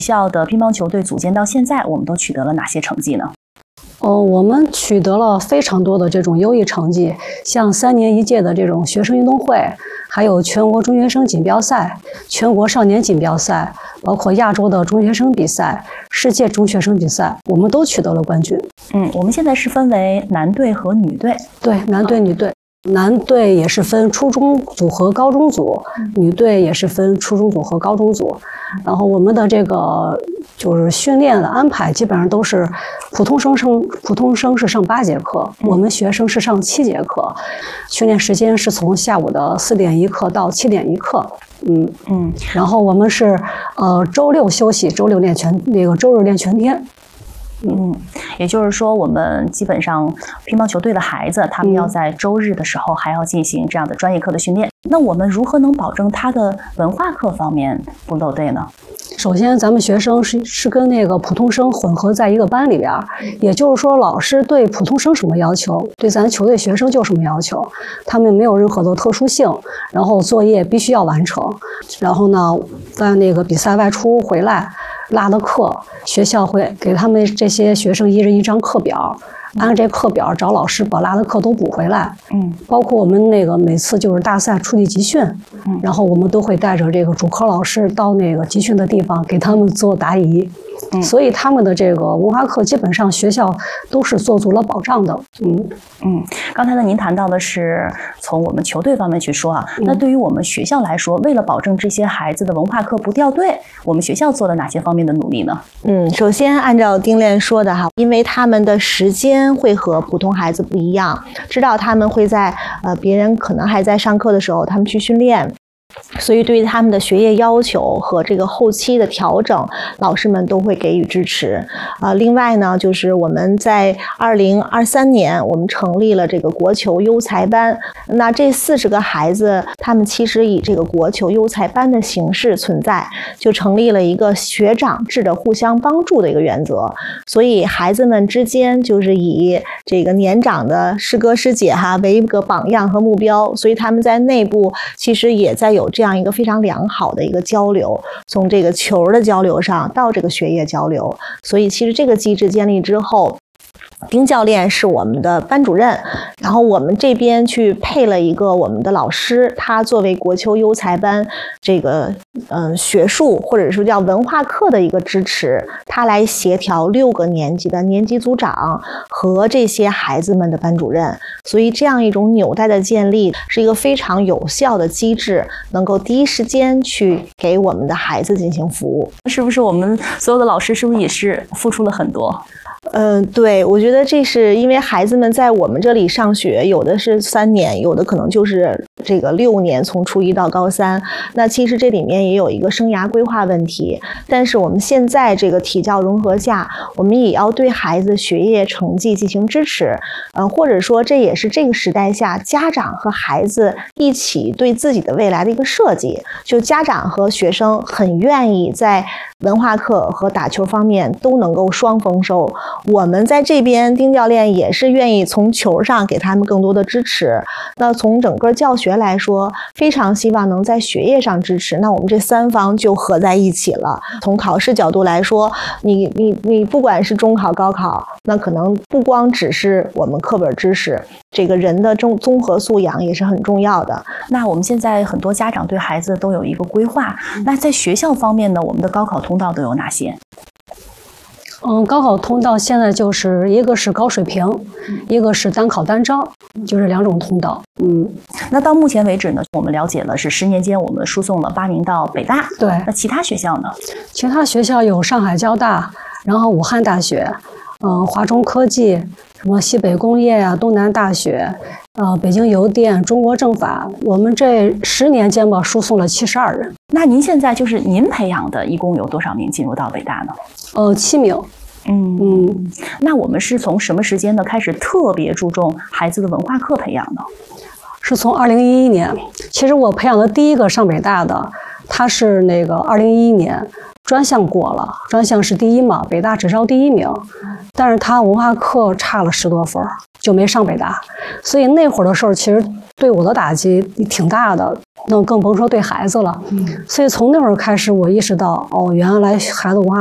校的乒乓球队组建到现在，我们都取得了哪些成绩呢？ 我们取得了非常多的这种优异成绩，像3年1届的这种学生运动会，还有全国中学生锦标赛、全国少年锦标赛，包括亚洲的中学生比赛、世界中学生比赛，我们都取得了冠军。 我们现在是分为男队和女队。 对，男队、女队。男队也是分初中组和高中组，女队也是分初中组和高中组。然后我们的这个就是训练的安排基本上都是普通生是上8节课，我们学生是上7节课，训练时间是从下午的4点一刻到7点一刻。然后我们是周6休息，周日练全天。 也就是说，我们基本上乒乓球队的孩子，他们要在周日的时候还要进行这样的专业课的训练。那我们如何能保证他的文化课方面不漏队呢？ 首先，咱们学生是跟那个普通生混合在一个班里边，也就是说，老师对普通生什么要求，对咱球队学生就什么要求，他们没有任何的特殊性，然后作业必须要完成。然后呢，在那个比赛外出回来拉的课，学校会给他们这些学生1人1张课表，按这课表找老师把拉的课都补回来。包括我们那个每次就是大赛出去集训，然后我们都会带着这个主课老师到那个集训的地方给他们做答疑。所以他们的这个文化课基本上学校都是做足了保障的。 刚才呢您谈到的是从我们球队方面去说啊，那对于我们学校来说，为了保证这些孩子的文化课不掉队，我们学校做了哪些方面的努力呢？ 首先按照丁炼说的哈，因为他们的时间会和普通孩子不一样，知道他们会在别人可能还在上课的时候，他们去训练。所以对于他们的学业要求和这个后期的调整，老师们都会给予支持。另外呢，就是我们在2023年，我们成立了这个国球优才班。那这40个孩子，他们其实以这个国球优才班的形式存在，就成立了一个学长制的互相帮助的一个原则。所以孩子们之间就是以这个年长的师哥师姐为一个榜样和目标，所以他们在内部其实也在有这样一个非常良好的一个交流，从这个球的交流上到这个学业交流。所以其实这个机制建立之后，丁教练是我们的班主任，然后我们这边去配了一个我们的老师，他作为国球优才班这个学术或者说叫文化课的一个支持，他来协调6个年级的年级组长和这些孩子们的班主任。所以这样一种纽带的建立是一个非常有效的机制，能够第一时间去给我们的孩子进行服务。 是不是我们所有的老师是不是也是付出了很多？ 对，我觉得这是因为孩子们在我们这里上学，有的是3年，有的可能就是这个6年，从初1到高3。那其实这里面也有一个生涯规划问题，但是我们现在这个体教融合下，我们也要对孩子学业成绩进行支持，或者说这也是这个时代下家长和孩子一起对自己的未来的一个设计。就家长和学生很愿意在文化课和打球方面都能够双丰收。我们在这边丁教练也是愿意从球上给他们更多的支持。那从整个教学来说，非常希望能在学业上支持，那我们这3方就合在一起了。从考试角度来说，你不管是中考高考，那可能不光只是我们课本知识，这个人的综合素养也是很重要的。 那我们现在很多家长对孩子都有一个规划，那在学校方面呢，我们的高考通道都有哪些？ 高考通道现在就是一个是高水平，一个是单考单招，就是2种通道。 那到目前为止呢，我们了解了是10年间我们输送了8名到北大。 对， 那其他学校呢？ 其他学校有上海交大，然后武汉大学，华中科技，什么西北工业啊，东南大学，北京邮电，中国政法。我们这10年间吧，输送了72人。 那您现在就是您培养的，一共有多少名进入到北大呢 ？7名。 那我们是从什么时间呢开始特别注重孩子的文化课培养呢？ 是从2011年。其实我培养的第一个上北大的，他是那个2011年专项过了，专项是第1嘛，北大只招第1名，但是他文化课差了10多分，就没上北大。所以那会儿的事儿，其实对我的打击挺大的，那更甭说对孩子了。所以从那会儿开始，我意识到，哦，原来孩子文化